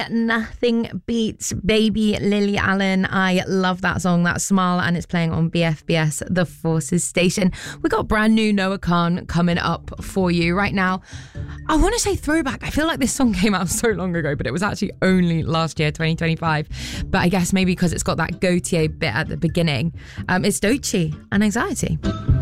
Nothing Beats Baby Lily Allen. I love that song, that Smile, and it's playing on BFBS The Forces station. We got brand new Noah Khan coming up for you right now. I want to say throwback. I feel like this song came out so long ago, but it was actually only last year, 2025. But I guess maybe because it's got that Gautier bit at the beginning. It's Doechii and Anxiety.